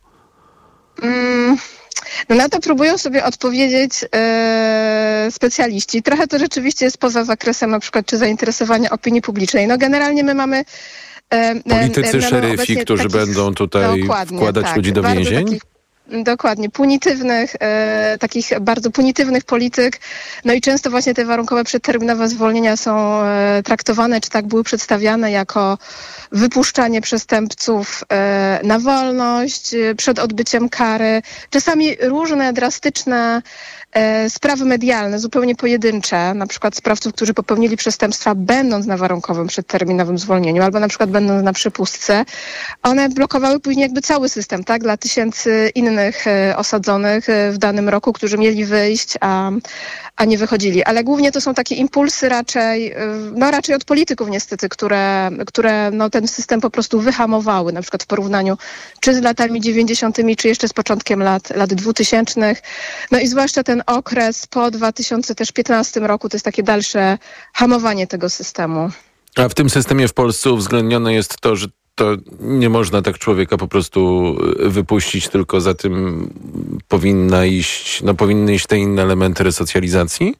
Mm, no na to próbują sobie odpowiedzieć e, specjaliści. Trochę to rzeczywiście jest poza zakresem na przykład czy zainteresowania opinii publicznej. No generalnie my mamy Politycy, e, szeryfi, którzy takich, będą tutaj wkładać tak, ludzi do więzień? Takich, dokładnie, punitywnych, e, takich bardzo punitywnych polityk. No i często właśnie te warunkowe przedterminowe zwolnienia są e, traktowane, czy tak były przedstawiane jako wypuszczanie przestępców e, na wolność e, przed odbyciem kary. Czasami różne drastyczne e, sprawy medialne, zupełnie pojedyncze, na przykład sprawców, którzy popełnili przestępstwa będąc na warunkowym przedterminowym zwolnieniu, albo na przykład będąc na przepustce, one blokowały później jakby cały system, tak, dla tysięcy innych e, osadzonych e, w danym roku, którzy mieli wyjść, a, a nie wychodzili. Ale głównie to są takie impulsy raczej, e, no raczej od polityków niestety, które, które no, ten system po prostu wyhamowały, na przykład w porównaniu czy z latami dziewięćdziesiątymi, czy jeszcze z początkiem lat, lat dwutysięcznych. No i zwłaszcza ten okres po dwa tysiące piętnastym roku to jest takie dalsze hamowanie tego systemu. A w tym systemie w Polsce uwzględnione jest to, że to nie można tak człowieka po prostu wypuścić, tylko za tym powinna iść, no powinny iść te inne elementy resocjalizacji?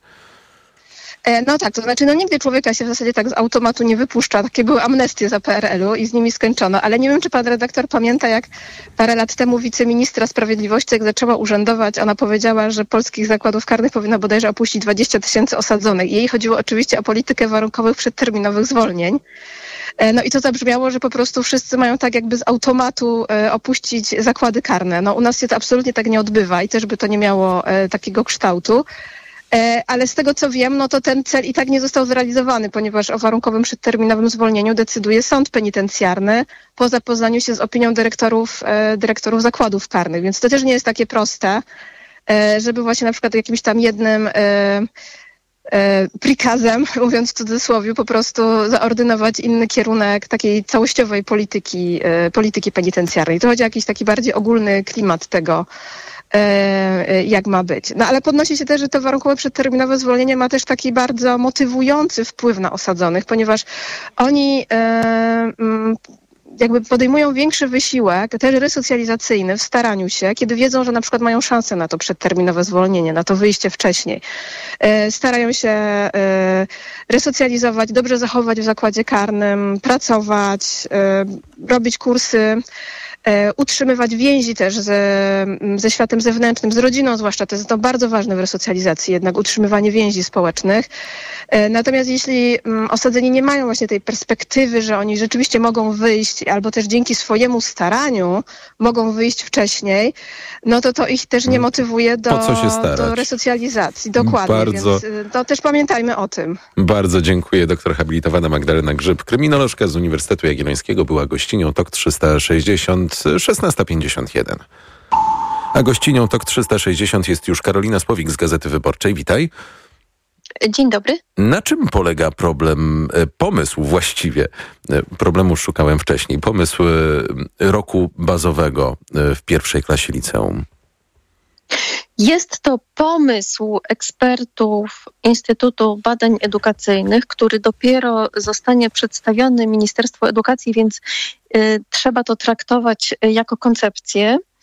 No tak, to znaczy no nigdy człowieka się w zasadzie tak z automatu nie wypuszcza. Takie były amnestie za P R L u i z nimi skończono. Ale nie wiem, czy pan redaktor pamięta, jak parę lat temu wiceministra sprawiedliwości, jak zaczęła urzędować, ona powiedziała, że polskich zakładów karnych powinna bodajże opuścić dwadzieścia tysięcy osadzonych. Jej chodziło oczywiście o politykę warunkowych przedterminowych zwolnień. No i to zabrzmiało, że po prostu wszyscy mają tak jakby z automatu e, opuścić zakłady karne. No u nas się to absolutnie tak nie odbywa i też by to nie miało e, takiego kształtu. E, ale z tego co wiem, no to ten cel i tak nie został zrealizowany, ponieważ o warunkowym przedterminowym zwolnieniu decyduje sąd penitencjarny po zapoznaniu się z opinią dyrektorów, e, dyrektorów zakładów karnych. Więc to też nie jest takie proste, e, żeby właśnie na przykład jakimś tam jednym e, prikazem, mówiąc w cudzysłowie, po prostu zaordynować inny kierunek takiej całościowej polityki, polityki penitencjarnej. To chodzi o jakiś taki bardziej ogólny klimat tego, jak ma być. No ale podnosi się też, że to warunkowe przedterminowe zwolnienie ma też taki bardzo motywujący wpływ na osadzonych, ponieważ oni jakby podejmują większy wysiłek, też resocjalizacyjny w staraniu się, kiedy wiedzą, że na przykład mają szansę na to przedterminowe zwolnienie, na to wyjście wcześniej. E, starają się e, resocjalizować, dobrze zachować w zakładzie karnym, pracować, e, robić kursy, e, utrzymywać więzi też ze, ze światem zewnętrznym, z rodziną zwłaszcza. To jest to bardzo ważne w resocjalizacji, jednak utrzymywanie więzi społecznych. E, natomiast jeśli m, osadzeni nie mają właśnie tej perspektywy, że oni rzeczywiście mogą wyjść albo też dzięki swojemu staraniu mogą wyjść wcześniej, no to to ich też nie motywuje do, do resocjalizacji. Dokładnie, bardzo, więc to też pamiętajmy o tym. Bardzo dziękuję. Doktor habilitowana Magdalena Grzyb, kryminolożka z Uniwersytetu Jagiellońskiego, była gościnią T O K trzysta sześćdziesiąt, szesnasta pięćdziesiąt jeden. A gościnią T O K trzysta sześćdziesiąt jest już Karolina Spowik z Gazety Wyborczej. Witaj. Dzień dobry. Na czym polega problem, pomysł właściwie, problemu szukałem wcześniej, pomysł roku bazowego w pierwszej klasie liceum? Jest to pomysł ekspertów Instytutu Badań Edukacyjnych, który dopiero zostanie przedstawiony Ministerstwu Edukacji, więc y, trzeba to traktować jako koncepcję.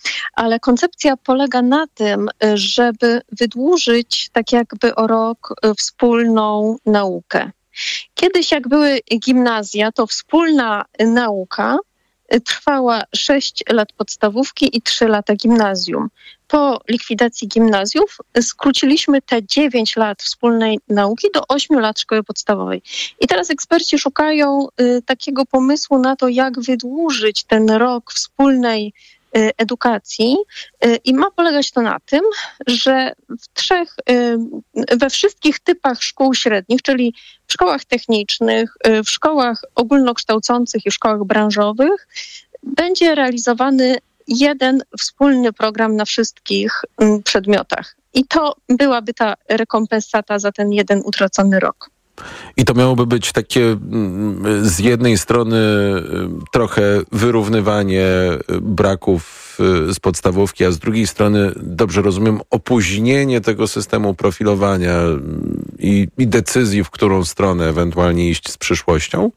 ale koncepcja polega na tym, żeby wydłużyć tak jakby o rok wspólną naukę. Kiedyś jak były gimnazja, to wspólna nauka trwała sześć lat podstawówki i trzy lata gimnazjum. Po likwidacji gimnazjów skróciliśmy te dziewięć lat wspólnej nauki do ośmiu lat szkoły podstawowej. I teraz eksperci szukają y, takiego pomysłu na to, jak wydłużyć ten rok wspólnej y, edukacji y, i ma polegać to na tym, że w trzech, y, we wszystkich typach szkół średnich, czyli w szkołach technicznych, y, w szkołach ogólnokształcących i szkołach branżowych będzie realizowany jeden wspólny program na wszystkich mm, przedmiotach. I to byłaby ta rekompensata za ten jeden utracony rok. I to miałoby być takie z jednej strony trochę wyrównywanie braków z podstawówki, a z drugiej strony, dobrze rozumiem, opóźnienie tego systemu profilowania i, i decyzji, w którą stronę ewentualnie iść z przyszłością?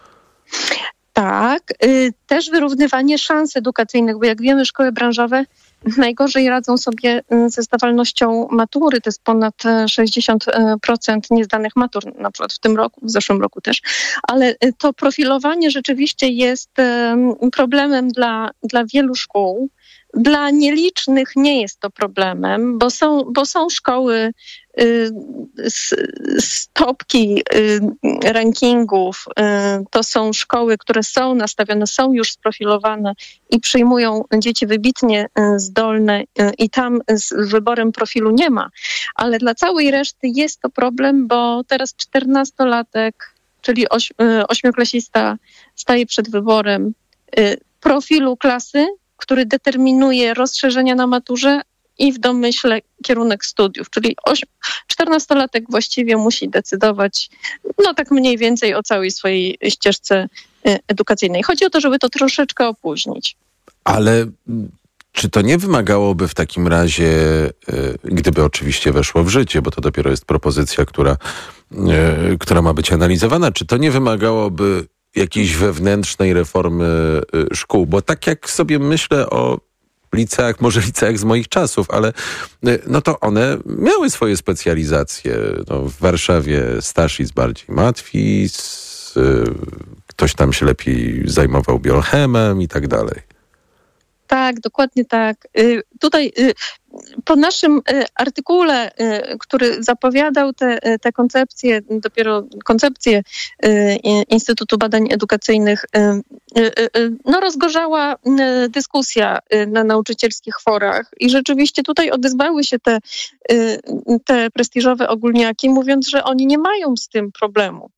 Tak, y, też wyrównywanie szans edukacyjnych, bo jak wiemy, szkoły branżowe najgorzej radzą sobie ze zdawalnością matury. To jest ponad sześćdziesiąt procent niezdanych matur, na przykład w tym roku, w zeszłym roku też. Ale to profilowanie rzeczywiście jest problemem dla, dla wielu szkół. Dla nielicznych nie jest to problemem, bo są, bo są szkoły y, z, z topki y, rankingów. Y, to są szkoły, które są nastawione, są już sprofilowane i przyjmują dzieci wybitnie y, zdolne y, i tam z wyborem profilu nie ma. Ale dla całej reszty jest to problem, bo teraz czternastolatek, czyli oś, y, ośmioklasista staje przed wyborem y, profilu klasy, który determinuje rozszerzenia na maturze i w domyśle kierunek studiów. Czyli czternastolatek właściwie musi decydować, no tak mniej więcej o całej swojej ścieżce edukacyjnej. Chodzi o to, żeby to troszeczkę opóźnić. Ale czy to nie wymagałoby w takim razie, gdyby oczywiście weszło w życie, bo to dopiero jest propozycja, która, która ma być analizowana, czy to nie wymagałoby jakiejś wewnętrznej reformy szkół? Bo tak jak sobie myślę o liceach, może liceach z moich czasów, ale no to one miały swoje specjalizacje. No, w Warszawie Staszic bardziej Matwis, ktoś tam się lepiej zajmował biochemem i tak dalej. Tak, dokładnie tak. Y, tutaj y, po naszym y, artykule, y, który zapowiadał te, te koncepcje, dopiero koncepcje y, Instytutu Badań Edukacyjnych, y, y, y, no rozgorzała y, dyskusja y, na nauczycielskich forach i rzeczywiście tutaj odezwały się te, y, te prestiżowe ogólniaki, mówiąc, że oni nie mają z tym problemu.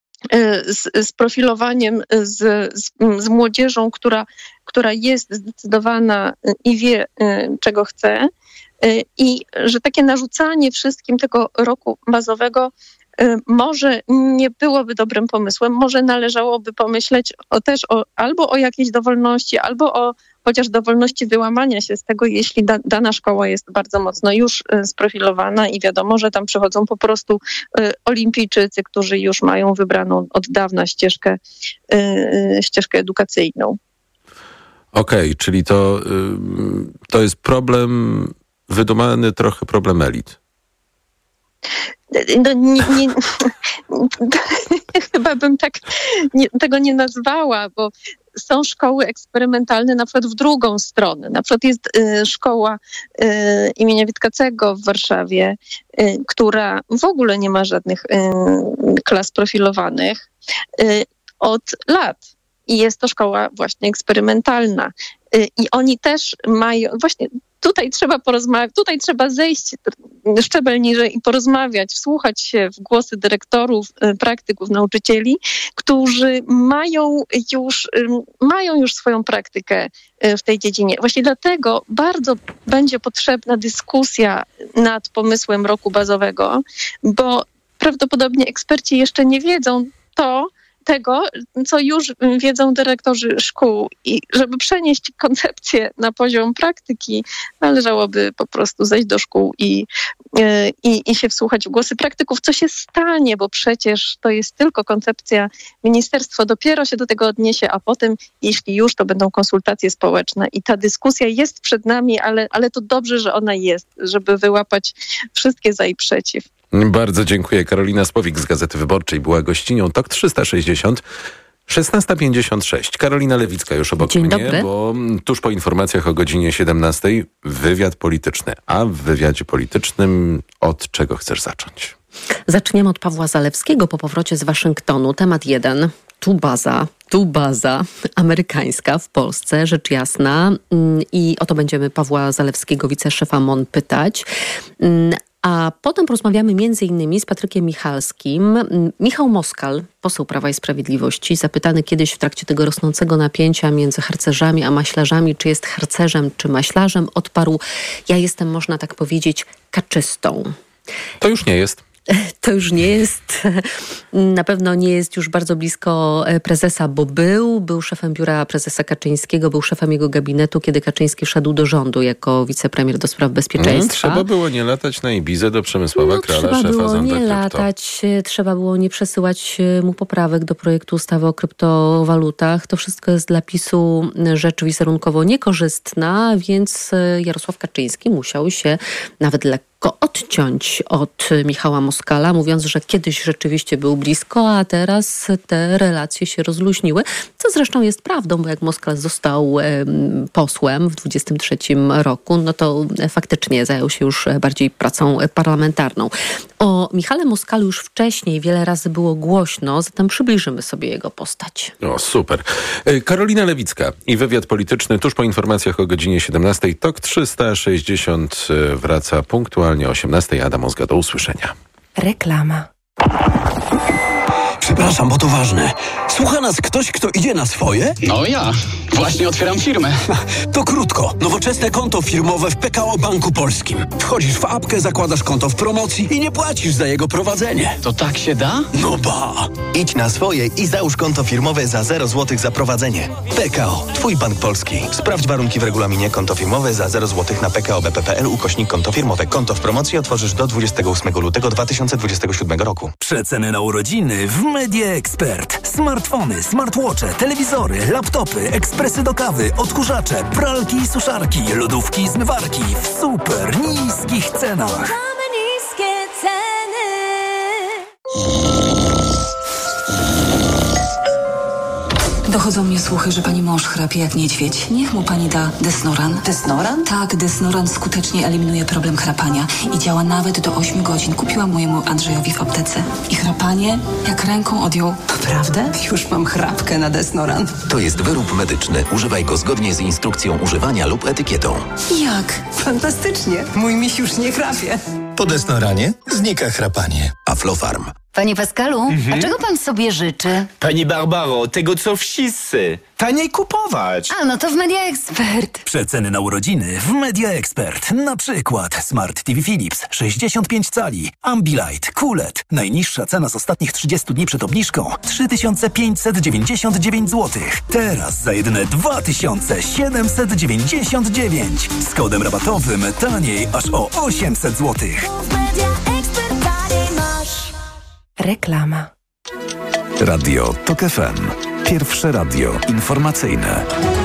Z, z profilowaniem, z, z, z młodzieżą, która, która jest zdecydowana i wie, czego chce. I że takie narzucanie wszystkim tego roku bazowego może nie byłoby dobrym pomysłem. Może należałoby pomyśleć o, też o, albo o jakiejś dowolności, albo o chociaż dowolności wyłamania się z tego, jeśli da, dana szkoła jest bardzo mocno już y, sprofilowana i wiadomo, że tam przychodzą po prostu y, olimpijczycy, którzy już mają wybraną od dawna ścieżkę, y, y, ścieżkę edukacyjną. Okej, okay, czyli to, y, to jest problem wydumany trochę problem elit. No, nie, nie, chyba bym tak nie, tego nie nazwała, bo są szkoły eksperymentalne na przykład w drugą stronę. Na przykład jest y, szkoła y, imienia Witkacego w Warszawie, y, która w ogóle nie ma żadnych y, klas profilowanych y, od lat. I jest to szkoła właśnie eksperymentalna. Y, I oni też mają właśnie... Tutaj trzeba porozmawiać, tutaj trzeba zejść szczebel niżej i porozmawiać, wsłuchać się w głosy dyrektorów, praktyków, nauczycieli, którzy mają już, mają już swoją praktykę w tej dziedzinie. Właśnie dlatego bardzo będzie potrzebna dyskusja nad pomysłem roku bazowego, bo prawdopodobnie eksperci jeszcze nie wiedzą to, tego, co już wiedzą dyrektorzy szkół. I żeby przenieść koncepcję na poziom praktyki, należałoby po prostu zejść do szkół i, i, i się wsłuchać w głosy praktyków, co się stanie, bo przecież to jest tylko koncepcja. Ministerstwo dopiero się do tego odniesie, a potem, jeśli już, to będą konsultacje społeczne. I ta dyskusja jest przed nami, ale, ale to dobrze, że ona jest, żeby wyłapać wszystkie za i przeciw. Bardzo dziękuję. Karolina Spowik z Gazety Wyborczej była gościnią Tok trzysta sześćdziesiąt. szesnasta pięćdziesiąt sześć. Karolina Lewicka już obok Dzień mnie, dobry. Bo tuż po informacjach o godzinie siedemnastej wywiad polityczny. A w wywiadzie politycznym od czego chcesz zacząć? Zaczniemy od Pawła Zalewskiego po powrocie z Waszyngtonu. Temat jeden. Tu baza, tu baza amerykańska w Polsce, rzecz jasna. I o to będziemy Pawła Zalewskiego, wiceszefa M O N, pytać. A potem porozmawiamy między innymi z Patrykiem Michalskim. Michał Moskal, poseł Prawa i Sprawiedliwości, zapytany kiedyś w trakcie tego rosnącego napięcia między harcerzami a maślarzami, czy jest harcerzem, czy maślarzem, odparł: ja jestem, można tak powiedzieć, kaczystą. To już nie jest. To już nie jest, na pewno nie jest już bardzo blisko prezesa, bo był, był szefem biura prezesa Kaczyńskiego, był szefem jego gabinetu, kiedy Kaczyński szedł do rządu jako wicepremier do spraw bezpieczeństwa. Hmm, trzeba było nie latać na Ibizę do Przemysława no, Krala, trzeba szefa było Zonda nie Krypto. latać, trzeba było nie przesyłać mu poprawek do projektu ustawy o kryptowalutach. To wszystko jest dla PiSu rzecz wizerunkowo niekorzystna, więc Jarosław Kaczyński musiał się nawet lekko odciąć od Michała Moskala, mówiąc, że kiedyś rzeczywiście był blisko, a teraz te relacje się rozluźniły, co zresztą jest prawdą, bo jak Moskal został um, posłem w dwudziestym trzecim roku, no to faktycznie zajął się już bardziej pracą parlamentarną. O Michale Moskalu już wcześniej wiele razy było głośno, zatem przybliżymy sobie jego postać. O, super. Karolina Lewicka i wywiad polityczny tuż po informacjach o godzinie siedemnastej. Tok trzysta sześćdziesiąt wraca punktualnie o osiemnastej. Adam Ozga, do usłyszenia. Reklama. Przepraszam, bo to ważne. Słucha nas ktoś, kto idzie na swoje? No ja. Właśnie otwieram firmę. To krótko. Nowoczesne konto firmowe w P K O Banku Polskim. Wchodzisz w apkę, zakładasz konto w promocji i nie płacisz za jego prowadzenie. To tak się da? No ba! Idź na swoje i załóż konto firmowe za zero złotych za prowadzenie. P K O. Twój bank polski. Sprawdź warunki w regulaminie. Konto firmowe za zero złotych na pkobp.pl ukośnik konto firmowe. Konto w promocji otworzysz do dwudziestego ósmego lutego dwa tysiące dwudziestego siódmego roku. Przeceny na urodziny w Media Expert. Smartfony, smartwatche, telewizory, laptopy, ekspresy do kawy, odkurzacze, pralki i suszarki, lodówki i zmywarki w super niskich cenach. Mamy niskie ceny. Dochodzą mnie słuchy, że pani mąż chrapie jak niedźwiedź. Niech mu pani da Desnoran. Desnoran? Tak, Desnoran skutecznie eliminuje problem chrapania i działa nawet do ośmiu godzin. Kupiłam mojemu Andrzejowi w aptece. I chrapanie jak ręką odjął. Naprawdę? Już mam chrapkę na Desnoran. To jest wyrób medyczny. Używaj go zgodnie z instrukcją używania lub etykietą. Jak? Fantastycznie. Mój miś już nie chrapie. Po Desnoranie znika chrapanie. Aflofarm. Panie Pascalu, mhm. a czego pan sobie życzy? Pani Barbaro, tego co wszyscy. Taniej kupować. A, no to w Media Expert. Przeceny na urodziny w Media Expert. Na przykład Smart T V Philips sześćdziesiąt pięć cali, Ambilight, Q L E D. Najniższa cena z ostatnich trzydziestu dni przed obniżką trzy tysiące pięćset dziewięćdziesiąt dziewięć złotych. Teraz za jedyne dwa tysiące siedemset dziewięćdziesiąt dziewięć. Z kodem rabatowym taniej aż o osiemset złotych. Reklama. Radio Tok F M. Pierwsze radio informacyjne.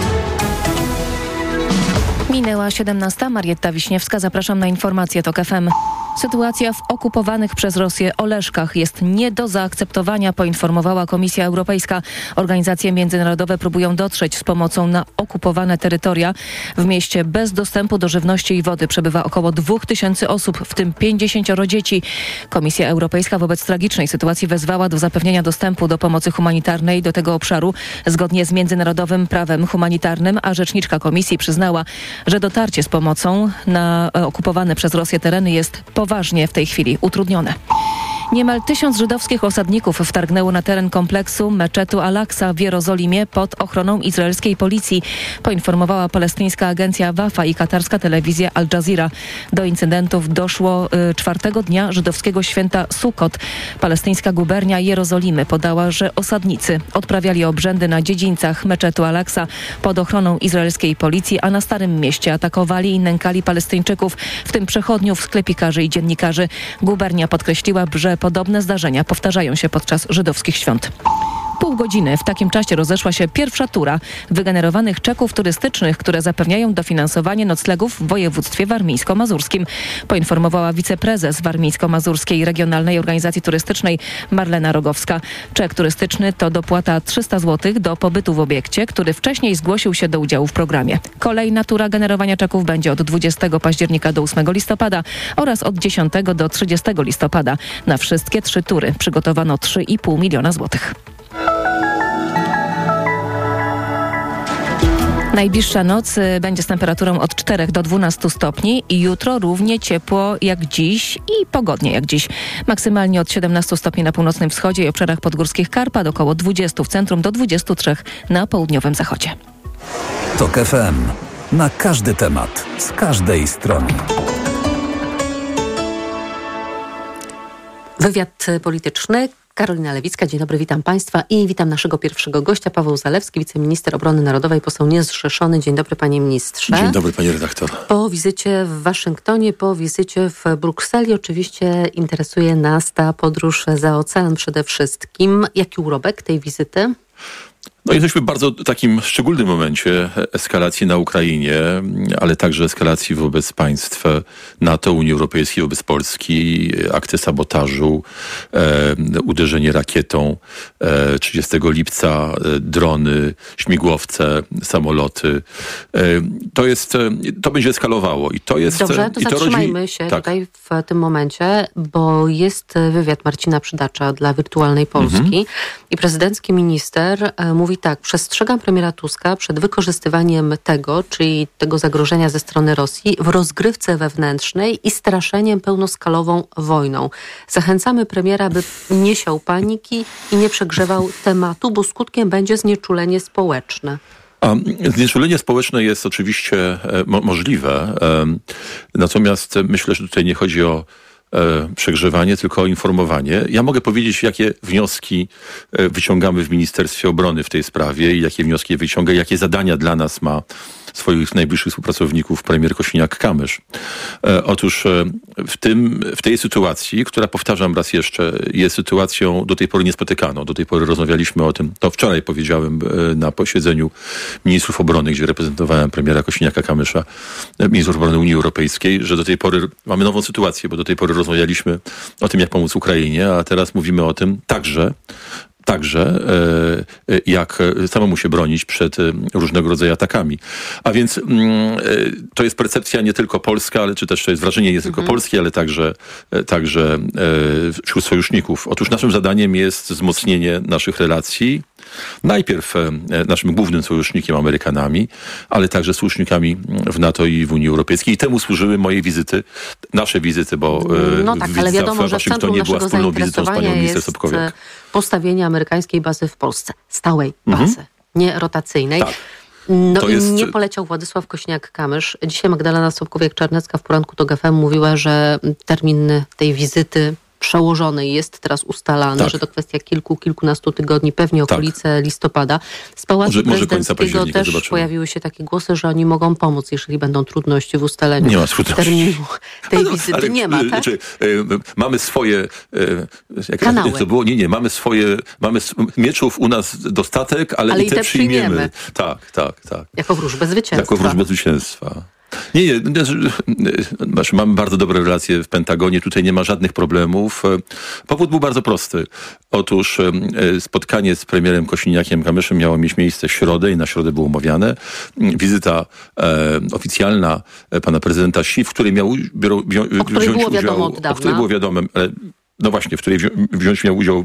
Minęła siedemnasta. Marietta Wiśniewska. Zapraszam na informacje Tok F M. Sytuacja w okupowanych przez Rosję Oleszkach jest nie do zaakceptowania, poinformowała Komisja Europejska. Organizacje międzynarodowe próbują dotrzeć z pomocą na okupowane terytoria. W mieście bez dostępu do żywności i wody przebywa około dwóch tysięcy osób, w tym pięćdziesięcioro dzieci. Komisja Europejska wobec tragicznej sytuacji wezwała do zapewnienia dostępu do pomocy humanitarnej do tego obszaru zgodnie z międzynarodowym prawem humanitarnym, a rzeczniczka Komisji przyznała, że dotarcie z pomocą na okupowane przez Rosję tereny jest poważnie w tej chwili utrudnione. Niemal tysiąc żydowskich osadników wtargnęło na teren kompleksu meczetu Al-Aqsa w Jerozolimie pod ochroną izraelskiej policji, poinformowała palestyńska agencja Wafa i katarska telewizja Al Jazeera. Do incydentów doszło y, czwartego dnia żydowskiego święta Sukkot. Palestyńska gubernia Jerozolimy podała, że osadnicy odprawiali obrzędy na dziedzińcach meczetu Al-Aqsa pod ochroną izraelskiej policji, a na Starym Mieście atakowali i nękali Palestyńczyków, w tym przechodniów, sklepikarzy i dziennikarzy. Gubernia podkreśliła, że podobne zdarzenia powtarzają się podczas żydowskich świąt. Pół godziny w takim czasie rozeszła się pierwsza tura wygenerowanych czeków turystycznych, które zapewniają dofinansowanie noclegów w województwie warmińsko-mazurskim, poinformowała wiceprezes Warmińsko-Mazurskiej Regionalnej Organizacji Turystycznej Marlena Rogowska. Czek turystyczny to dopłata trzysta złotych do pobytu w obiekcie, który wcześniej zgłosił się do udziału w programie. Kolejna tura generowania czeków będzie od dwudziestego października do ósmego listopada oraz od dziesiątego do trzydziestego listopada. Na wszystkie trzy tury przygotowano trzy i pół miliona złotych. Najbliższa noc będzie z temperaturą od czterech do dwunastu stopni i jutro równie ciepło jak dziś i pogodnie jak dziś. Maksymalnie od siedemnastu stopni na północnym wschodzie i obszarach podgórskich Karpat, około dwudziestu w centrum do dwudziestu trzech na południowym zachodzie. TOK F M. Na każdy temat, z każdej strony. Wywiad polityczny. Karolina Lewicka, dzień dobry, witam Państwa i witam naszego pierwszego gościa, Paweł Zalewski, wiceminister obrony narodowej, poseł niezrzeszony. Dzień dobry, panie ministrze. Dzień dobry, pani redaktor. Po wizycie w Waszyngtonie, po wizycie w Brukseli oczywiście interesuje nas ta podróż za ocean przede wszystkim. Jaki urobek tej wizyty? No jesteśmy w bardzo takim szczególnym momencie eskalacji na Ukrainie, ale także eskalacji wobec państw NATO, Unii Europejskiej, wobec Polski, akty sabotażu, e, uderzenie rakietą e, trzydziestego lipca, e, drony, śmigłowce, samoloty. E, to jest, to będzie eskalowało i to jest... Dobrze, to i to zatrzymajmy rodzi... się tak. tutaj w tym momencie, bo jest wywiad Marcina Przydacza dla Wirtualnej Polski mhm. i prezydencki minister e, mówi tak: przestrzegam premiera Tuska przed wykorzystywaniem tego, czyli tego zagrożenia ze strony Rosji w rozgrywce wewnętrznej i straszeniem pełnoskalową wojną. Zachęcamy premiera, by nie siał paniki i nie przegrzewał tematu, bo skutkiem będzie znieczulenie społeczne. A znieczulenie społeczne jest oczywiście mo- możliwe, natomiast myślę, że tutaj nie chodzi o przegrzewanie, tylko o informowanie. Ja mogę powiedzieć, jakie wnioski wyciągamy w Ministerstwie Obrony w tej sprawie i jakie wnioski wyciąga, jakie zadania dla nas ma swoich najbliższych współpracowników premier Kosiniak-Kamysz. Otóż w, tym, w tej sytuacji, która, powtarzam raz jeszcze, jest sytuacją do tej pory niespotykaną. Do tej pory rozmawialiśmy o tym, to wczoraj powiedziałem na posiedzeniu ministrów obrony, gdzie reprezentowałem premiera Kosiniaka-Kamysza, ministrów obrony Unii Europejskiej, że do tej pory mamy nową sytuację, bo do tej pory rozmawialiśmy o tym, jak pomóc Ukrainie, a teraz mówimy o tym także, Także e, jak samemu się bronić przed różnego rodzaju atakami. A więc m, to jest percepcja nie tylko polska, ale czy też to jest wrażenie nie tylko mhm. polskie, ale także, także e, wśród sojuszników. Otóż naszym zadaniem jest wzmocnienie naszych relacji. Najpierw e, naszym głównym sojusznikiem Amerykanami, ale także sojusznikami w NATO i w Unii Europejskiej. I temu służyły moje wizyty, nasze wizyty, bo e, no tak, ale wiadomo, w że w centrum była wspólną wizytą z panią minister Sobkowiak. Postawienie amerykańskiej bazy w Polsce. Stałej bazy, mhm. nie rotacyjnej. Tak. No to i jest... nie poleciał Władysław Kosiniak-Kamysz. Dzisiaj Magdalena Sobkowiak-Czarnecka w poranku TOK F M mówiła, że termin tej wizyty przełożony jest teraz ustalany, tak. że to kwestia kilku, kilkunastu tygodni, pewnie okolice tak. listopada. Z Pałacu może, Prezydenckiego może też zobaczymy. Pojawiły się takie głosy, że oni mogą pomóc, jeżeli będą trudności w ustaleniu nie ma terminu tej no, wizyty. Ale, nie ma, tak? Czy, y, mamy swoje... Y, jak Kanały. To było? Nie, nie, mamy swoje... Mamy mieczów u nas dostatek, ale, ale i te, te przyjmiemy. przyjmiemy. Tak, tak, tak. Jako wróżbę zwycięstwa. Jako wróżbę zwycięstwa. Nie, nie, mamy bardzo dobre relacje w Pentagonie, tutaj nie ma żadnych problemów. Powód był bardzo prosty. Otóż spotkanie z premierem Kosiniakiem-Kamyszem miało mieć miejsce w środę i na środę było umawiane. Wizyta e, oficjalna pana prezydenta Xi, w której miał biorą, wzią, o której wziąć było udział, wiadomo od dawna. o której było wiadomo, ale no właśnie, w której wzi- wziąć miał udział